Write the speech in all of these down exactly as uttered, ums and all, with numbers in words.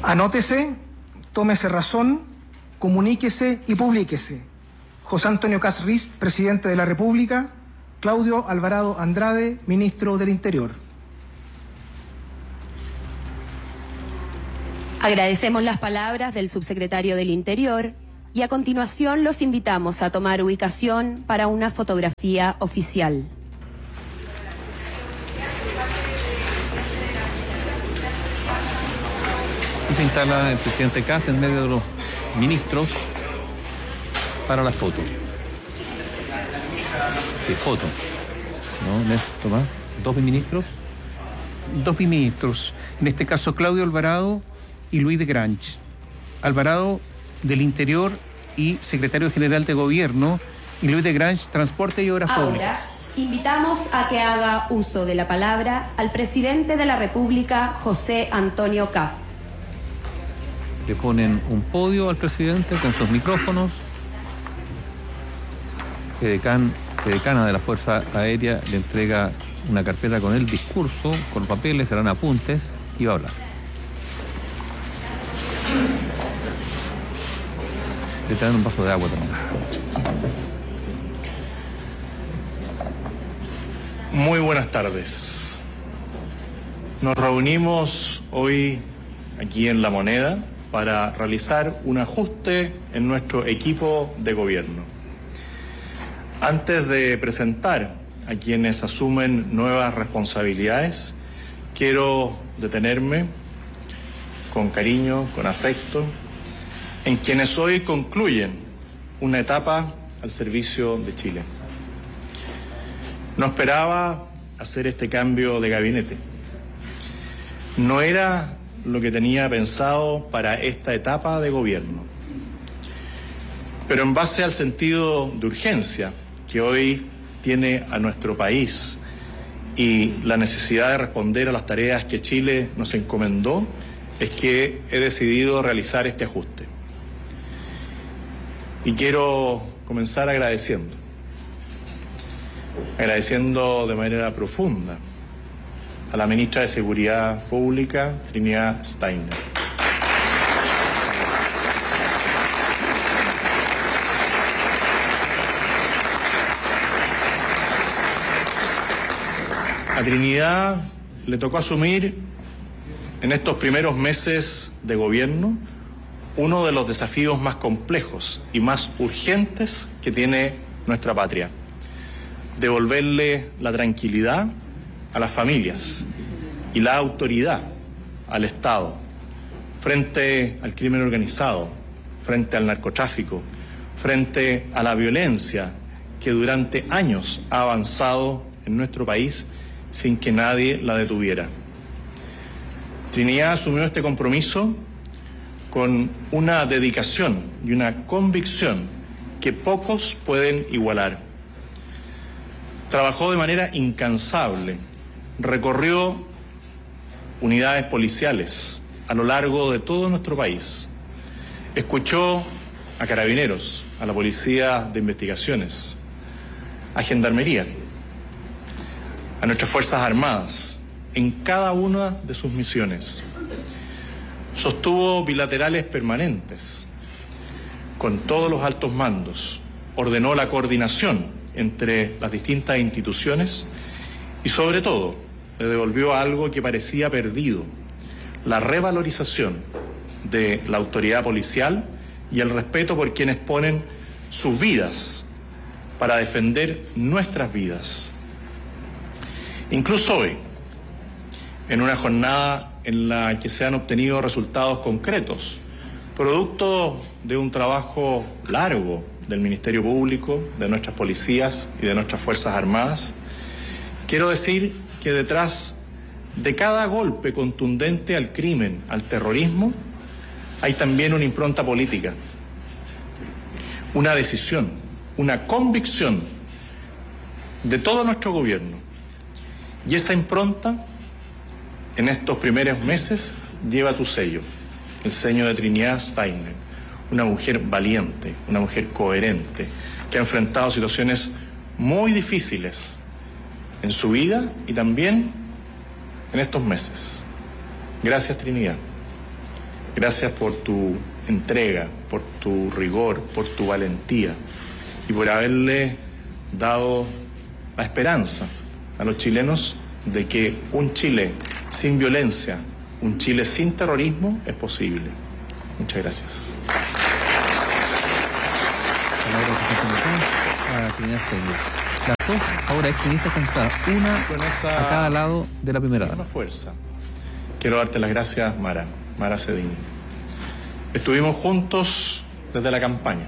Anótese, tómese razón, comuníquese y publíquese. José Antonio Kast Riz, presidente de la República. Claudio Alvarado Andrade, ministro del Interior. Agradecemos las palabras del subsecretario del Interior y a continuación los invitamos a tomar ubicación para una fotografía oficial. Y se instala el presidente Kast en medio de los ministros para la foto. ¿Qué foto? ¿No? Tomás, ¿dos ministros? Dos ministros, en este caso Claudio Alvarado y Luis de Grange. Alvarado del Interior y secretario general de Gobierno, y Luis de Grange, Transporte y Obras Ahora, Públicas. Invitamos a que haga uso de la palabra al presidente de la República, José Antonio Kast. Le ponen un podio al presidente con sus micrófonos. Edecán, Edecana de la Fuerza Aérea le entrega una carpeta con el discurso, con papeles, serán apuntes, y va a hablar. Le traen un vaso de agua también. Muy buenas tardes. Nos reunimos hoy aquí en La Moneda para realizar un ajuste en nuestro equipo de gobierno. Antes de presentar a quienes asumen nuevas responsabilidades, quiero detenerme con cariño, con afecto, en quienes hoy concluyen una etapa al servicio de Chile. No esperaba hacer este cambio de gabinete. No era lo que tenía pensado para esta etapa de gobierno. Pero en base al sentido de urgencia que hoy tiene a nuestro país y la necesidad de responder a las tareas que Chile nos encomendó, es que he decidido realizar este ajuste. Y quiero comenzar agradeciendo, agradeciendo de manera profunda a la ministra de Seguridad Pública, Trinidad Steiner. A Trinidad le tocó asumir en estos primeros meses de gobierno uno de los desafíos más complejos y más urgentes que tiene nuestra patria: devolverle la tranquilidad a las familias y la autoridad al Estado frente al crimen organizado, frente al narcotráfico, frente a la violencia que durante años ha avanzado en nuestro país sin que nadie la detuviera. Trinidad asumió este compromiso con una dedicación y una convicción que pocos pueden igualar. Trabajó de manera incansable, recorrió unidades policiales a lo largo de todo nuestro país, escuchó a carabineros, a la Policía de Investigaciones, a Gendarmería, a nuestras Fuerzas Armadas, en cada una de sus misiones. Sostuvo bilaterales permanentes con todos los altos mandos, ordenó la coordinación entre las distintas instituciones y, sobre todo, le devolvió algo que parecía perdido: la revalorización de la autoridad policial y el respeto por quienes ponen sus vidas para defender nuestras vidas. Incluso hoy, en una jornada en la que se han obtenido resultados concretos, producto de un trabajo largo del Ministerio Público, de nuestras policías y de nuestras Fuerzas Armadas, quiero decir que detrás de cada golpe contundente al crimen, al terrorismo, hay también una impronta política, una decisión, una convicción de todo nuestro gobierno. Y esa impronta, en estos primeros meses, lleva tu sello, el sello de Trinidad Steiner, una mujer valiente, una mujer coherente, que ha enfrentado situaciones muy difíciles en su vida y también en estos meses. Gracias, Trinidad. Gracias por tu entrega, por tu rigor, por tu valentía y por haberle dado la esperanza a los chilenos de que un Chile sin violencia, un Chile sin terrorismo es posible. Muchas gracias. Las dos ahora exministras sentadas, una Con esa a cada lado de la primera misma dama. fuerza, quiero darte las gracias, Mara, Mara Cedini. Estuvimos juntos desde la campaña.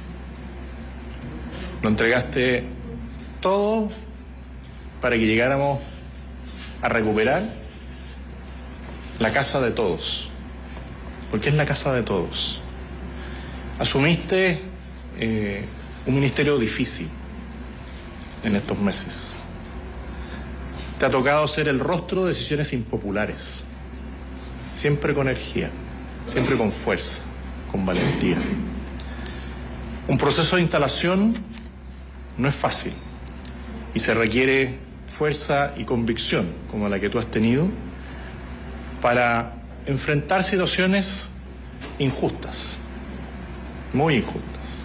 Lo entregaste todo para que llegáramos a recuperar la casa de todos, porque es la casa de todos. Asumiste eh, un ministerio difícil en estos meses. Te ha tocado ser el rostro de decisiones impopulares, siempre con energía, siempre con fuerza, con valentía. Un proceso de instalación no es fácil y se requiere fuerza y convicción como la que tú has tenido para enfrentar situaciones injustas, muy injustas.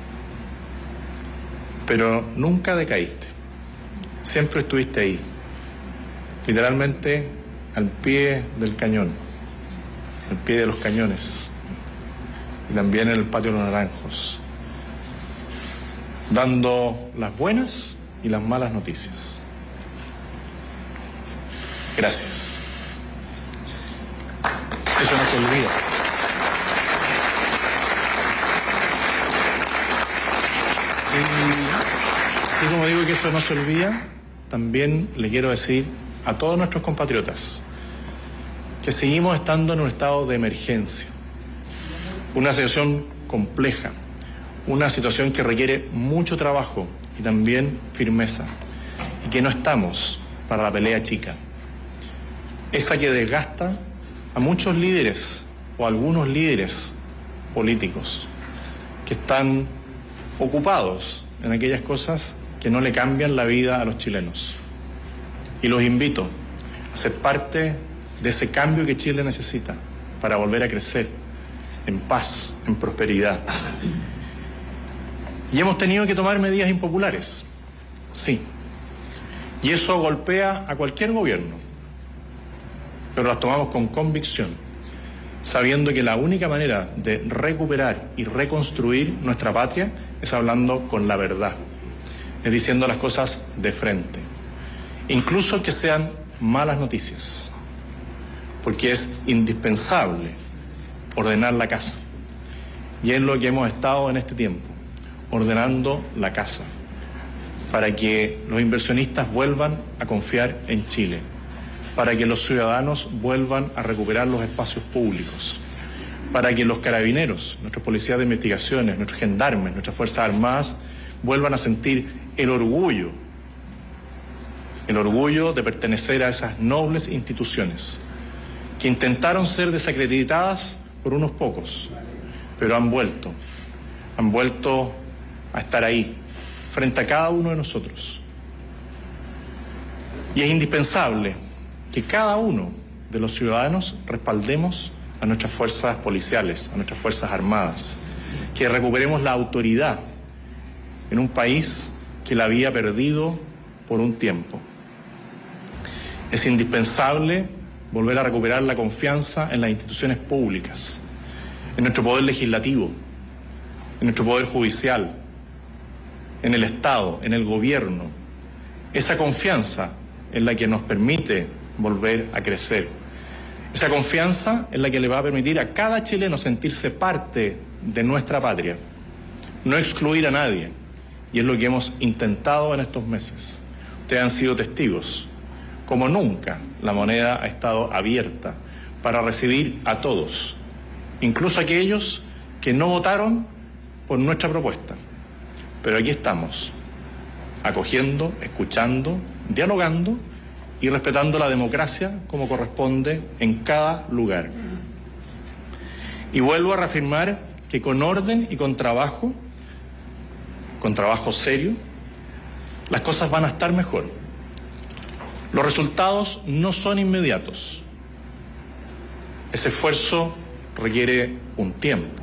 Pero nunca decaíste, siempre estuviste ahí, literalmente al pie del cañón, al pie de los cañones y también en el patio de los naranjos, dando las buenas y las malas noticias. Gracias. Eso no se olvida. Y así como digo que eso no se olvida, también le quiero decir a todos nuestros compatriotas que seguimos estando en un estado de emergencia, una situación compleja, una situación que requiere mucho trabajo y también firmeza, y que no estamos para la pelea chica, esa que desgasta a muchos líderes o a algunos líderes políticos que están ocupados en aquellas cosas que no le cambian la vida a los chilenos. Y los invito a ser parte de ese cambio que Chile necesita para volver a crecer en paz, en prosperidad. Y hemos tenido que tomar medidas impopulares, sí. Y eso golpea a cualquier gobierno, pero las tomamos con convicción, sabiendo que la única manera de recuperar y reconstruir nuestra patria es hablando con la verdad, es diciendo las cosas de frente, incluso que sean malas noticias, porque es indispensable ordenar la casa. Y es lo que hemos estado en este tiempo, ordenando la casa, para que los inversionistas vuelvan a confiar en Chile, para que los ciudadanos vuelvan a recuperar los espacios públicos, para que los carabineros, nuestros policías de investigaciones, nuestros gendarmes, nuestras Fuerzas Armadas vuelvan a sentir el orgullo, el orgullo de pertenecer a esas nobles instituciones que intentaron ser desacreditadas por unos pocos, pero han vuelto, han vuelto a estar ahí, frente a cada uno de nosotros. Y es indispensable que cada uno de los ciudadanos respaldemos a nuestras fuerzas policiales, a nuestras Fuerzas Armadas, que recuperemos la autoridad en un país que la había perdido por un tiempo. Es indispensable volver a recuperar la confianza en las instituciones públicas, en nuestro poder legislativo, en nuestro poder judicial, en el Estado, en el gobierno. Esa confianza es la que nos permite volver a crecer. Esa confianza es la que le va a permitir a cada chileno sentirse parte de nuestra patria, no excluir a nadie. Y es lo que hemos intentado en estos meses. Ustedes han sido testigos. Como nunca, la moneda ha estado abierta para recibir a todos, incluso aquellos que no votaron por nuestra propuesta. Pero aquí estamos, acogiendo, escuchando, dialogando y respetando la democracia como corresponde en cada lugar. Y vuelvo a reafirmar que con orden y con trabajo, con trabajo serio, las cosas van a estar mejor. Los resultados no son inmediatos. Ese esfuerzo requiere un tiempo.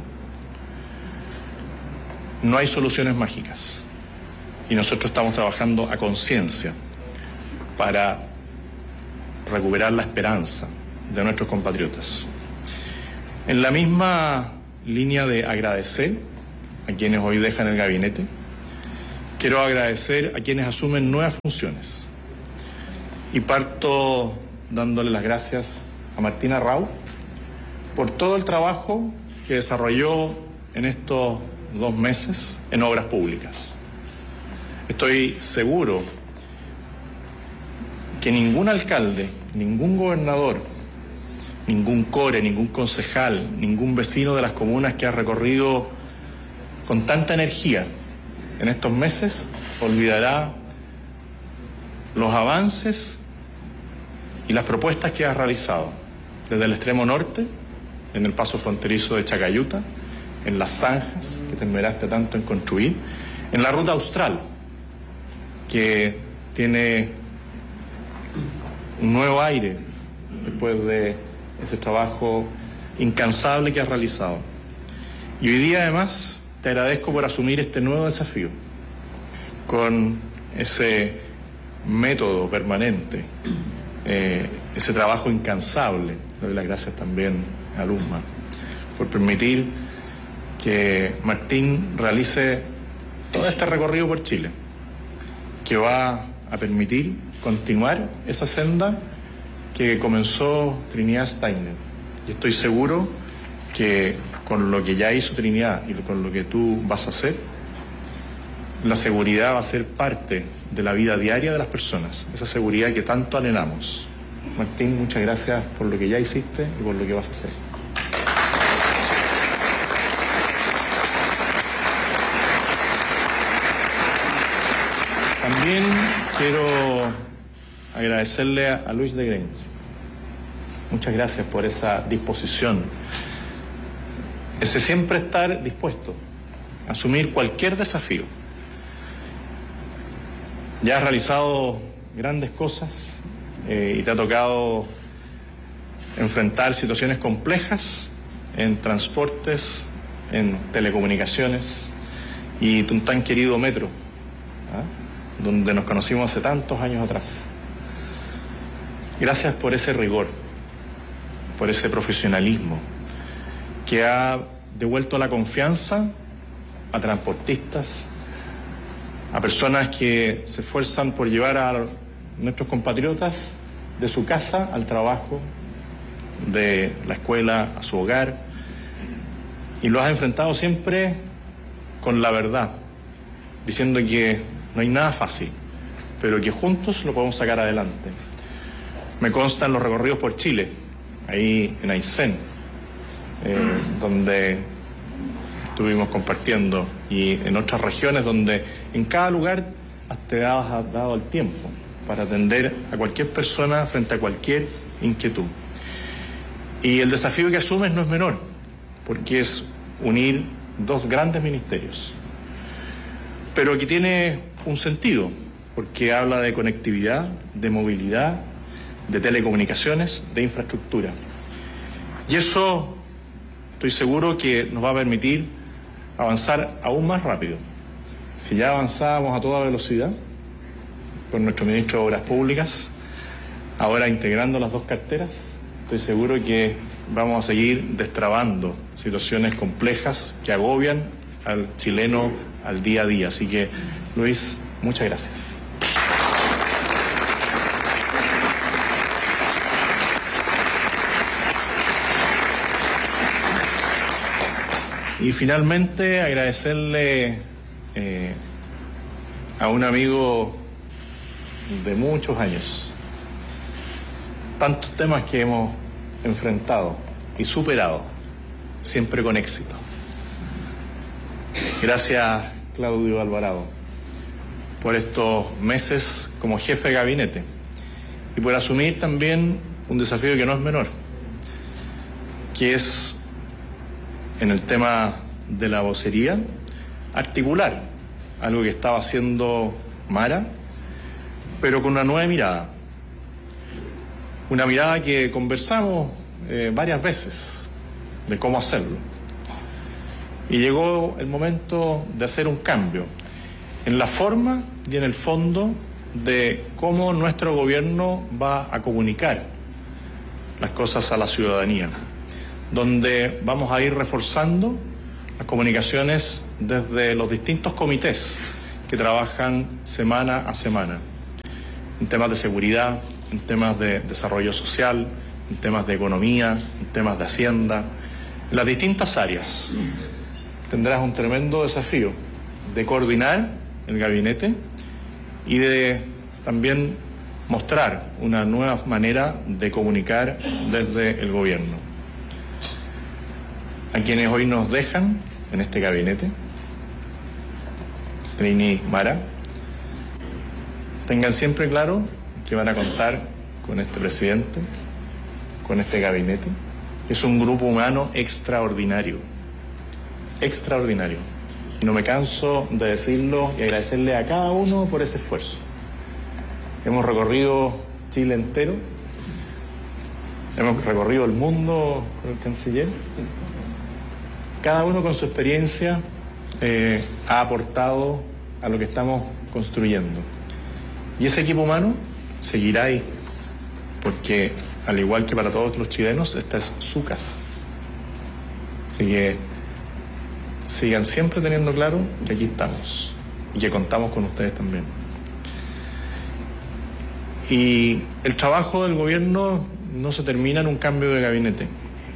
No hay soluciones mágicas y nosotros estamos trabajando a conciencia para recuperar la esperanza de nuestros compatriotas. En la misma línea de agradecer a quienes hoy dejan el gabinete, quiero agradecer a quienes asumen nuevas funciones. Y parto dándole las gracias a Martina Rau por todo el trabajo que desarrolló en estos dos meses en obras públicas. Estoy seguro que ningún alcalde, ningún gobernador, ningún core, ningún concejal, ningún vecino de las comunas que ha recorrido con tanta energía en estos meses olvidará los avances y las propuestas que has realizado desde el extremo norte, en el paso fronterizo de Chacayuta, en las zanjas que te esmeraste tanto en construir, en la ruta austral, que tiene un nuevo aire después de ese trabajo incansable que has realizado. Y hoy día además te agradezco por asumir este nuevo desafío con ese método permanente, eh, ese trabajo incansable. Le doy las gracias también a Luzma por permitir que Martín realice todo este recorrido por Chile, que va a permitir continuar esa senda que comenzó Trinidad Steiner. Y estoy seguro que con lo que ya hizo Trinidad y con lo que tú vas a hacer, la seguridad va a ser parte de la vida diaria de las personas, esa seguridad que tanto anhelamos. Martín, muchas gracias por lo que ya hiciste y por lo que vas a hacer. También quiero agradecerle a Luis de Grange. Muchas gracias por esa disposición, ese siempre estar dispuesto a asumir cualquier desafío. Ya has realizado grandes cosas eh, y te ha tocado enfrentar situaciones complejas en transportes, en telecomunicaciones y tu tan querido metro, ¿ah? donde nos conocimos hace tantos años atrás. Gracias por ese rigor, por ese profesionalismo que ha devuelto la confianza a transportistas, a personas que se esfuerzan por llevar a nuestros compatriotas de su casa al trabajo, de la escuela a su hogar, y lo has enfrentado siempre con la verdad, diciendo que no hay nada fácil, pero que juntos lo podemos sacar adelante. Me constan los recorridos por Chile, ahí en Aysén, eh, donde estuvimos compartiendo, y en otras regiones donde en cada lugar te has dado el tiempo para atender a cualquier persona frente a cualquier inquietud. Y el desafío que asumes no es menor, porque es unir dos grandes ministerios, pero que tiene un sentido, porque habla de conectividad, de movilidad, de telecomunicaciones, de infraestructura. Y eso estoy seguro que nos va a permitir avanzar aún más rápido. Si ya avanzábamos a toda velocidad con nuestro ministro de Obras Públicas, ahora integrando las dos carteras, estoy seguro que vamos a seguir destrabando situaciones complejas que agobian al chileno al día a día. Así que, Luis, muchas gracias. Y finalmente agradecerle eh, a un amigo de muchos años, tantos temas que hemos enfrentado y superado, siempre con éxito. Gracias, Claudio Alvarado, por estos meses como jefe de gabinete y por asumir también un desafío que no es menor, que es, en el tema de la vocería, articular algo que estaba haciendo Mara, pero con una nueva mirada. Una mirada que conversamos eh, varias veces, de cómo hacerlo. Y llegó el momento de hacer un cambio en la forma y en el fondo de cómo nuestro gobierno va a comunicar las cosas a la ciudadanía, donde vamos a ir reforzando las comunicaciones desde los distintos comités que trabajan semana a semana, en temas de seguridad, en temas de desarrollo social, en temas de economía, en temas de hacienda, en las distintas áreas. Tendrás un tremendo desafío de coordinar el gabinete y de también mostrar una nueva manera de comunicar desde el gobierno. A quienes hoy nos dejan en este gabinete, Trini, Mara, tengan siempre claro que van a contar con este presidente, con este gabinete. Es un grupo humano extraordinario, extraordinario. Y no me canso de decirlo y agradecerle a cada uno por ese esfuerzo. Hemos recorrido Chile entero, hemos recorrido el mundo con el canciller. Cada uno con su experiencia eh, ha aportado a lo que estamos construyendo. Y ese equipo humano seguirá ahí, porque al igual que para todos los chilenos, esta es su casa. Así que sigan siempre teniendo claro que aquí estamos y que contamos con ustedes también. Y el trabajo del gobierno no se termina en un cambio de gabinete.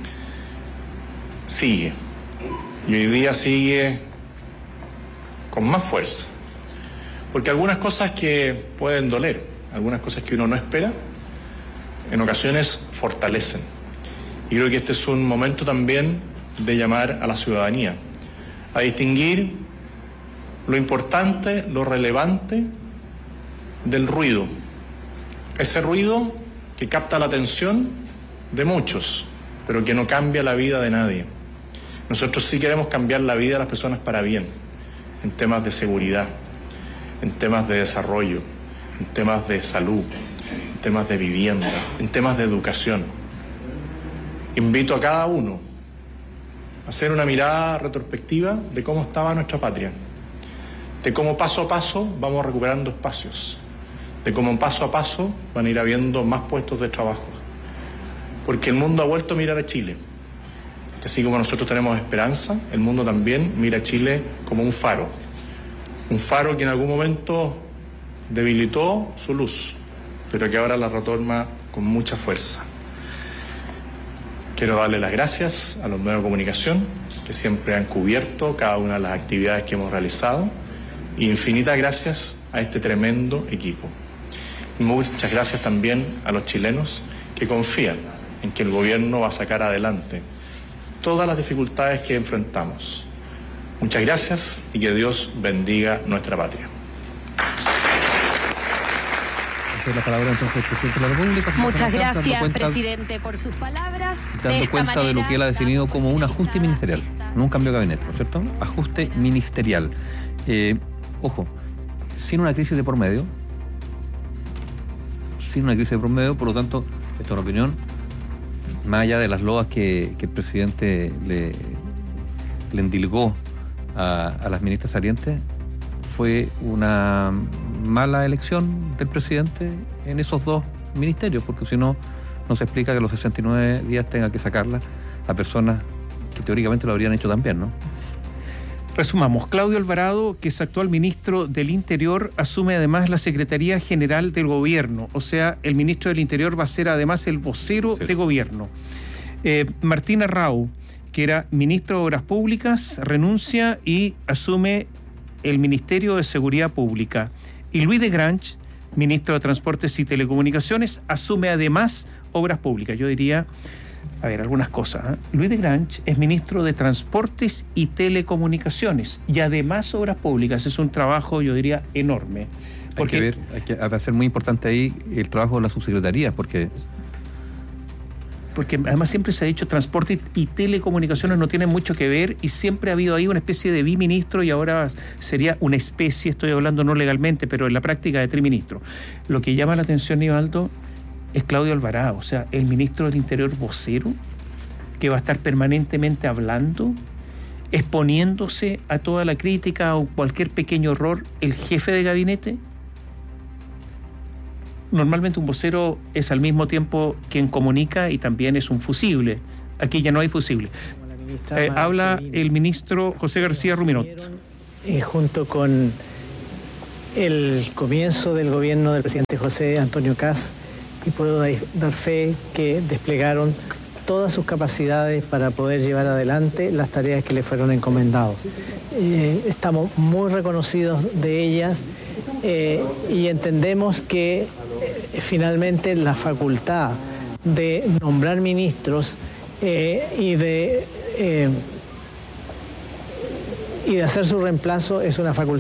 Sigue. Y hoy día sigue con más fuerza. Porque algunas cosas que pueden doler, algunas cosas que uno no espera, en ocasiones fortalecen. Y creo que este es un momento también de llamar a la ciudadanía a distinguir lo importante, lo relevante del ruido. Ese ruido que capta la atención de muchos, pero que no cambia la vida de nadie. Nosotros sí queremos cambiar la vida de las personas para bien, en temas de seguridad, en temas de desarrollo, en temas de salud, en temas de vivienda, en temas de educación. Invito a cada uno a hacer una mirada retrospectiva de cómo estaba nuestra patria, de cómo paso a paso vamos recuperando espacios, de cómo paso a paso van a ir habiendo más puestos de trabajo, porque el mundo ha vuelto a mirar a Chile. Que así como nosotros tenemos esperanza, el mundo también mira a Chile como un faro, un faro que en algún momento debilitó su luz, pero que ahora la retoma con mucha fuerza. Quiero darle las gracias a los medios de comunicación que siempre han cubierto cada una de las actividades que hemos realizado, y infinitas gracias a este tremendo equipo. Y muchas gracias también a los chilenos que confían en que el gobierno va a sacar adelante todas las dificultades que enfrentamos. Muchas gracias y que Dios bendiga nuestra patria. La palabra entonces el presidente de la República. Muchas gracias, cuenta, presidente, por sus palabras. Dando de cuenta manera, de lo que él ha definido como un ajuste ministerial, no un cambio de gabinete, ¿no es cierto? Ajuste ministerial. Eh, ojo, sin una crisis de por medio, sin una crisis de por medio, por lo tanto, esta es una opinión, más allá de las loas que, que el presidente le, le endilgó a, a las ministras salientes, fue una mala elección del presidente en esos dos ministerios, porque si no, no se explica que los sesenta y nueve días tenga que sacarla a personas que teóricamente lo habrían hecho también, ¿no? Resumamos, Claudio Alvarado, que es actual ministro del Interior, asume además la Secretaría General del Gobierno, o sea, el ministro del Interior va a ser además el vocero sí. de gobierno. Eh, Martín Arrau, que era ministro de Obras Públicas, renuncia y asume el Ministerio de Seguridad Pública. Y Luis de Granch, ministro de Transportes y Telecomunicaciones, asume además Obras Públicas. Yo diría, a ver, algunas cosas. ¿eh? Luis de Granch es ministro de Transportes y Telecomunicaciones y además Obras Públicas. Es un trabajo, yo diría, enorme. Porque, hay que ver, hay que, va a ser muy importante ahí el trabajo de la subsecretaría, porque... Porque además siempre se ha dicho transporte y telecomunicaciones no tienen mucho que ver y siempre ha habido ahí una especie de biministro y ahora sería una especie, estoy hablando no legalmente, pero en la práctica de triministro. Lo que llama la atención, Nivaldo, es Claudio Alvarado, o sea, el ministro del Interior vocero. que va a estar permanentemente hablando, exponiéndose a toda la crítica o cualquier pequeño error, el jefe de gabinete? Normalmente un vocero es al mismo tiempo quien comunica y también es un fusible. Aquí ya no hay fusible. Eh, habla el ministro José García Ruminot. Eh, junto con el comienzo del gobierno del presidente José Antonio Kast, y puedo dar fe que desplegaron todas sus capacidades para poder llevar adelante las tareas que le fueron encomendadas. Eh, estamos muy reconocidos de ellas eh, y entendemos que eh, finalmente la facultad de nombrar ministros eh, y de eh, y de hacer su reemplazo es una facultad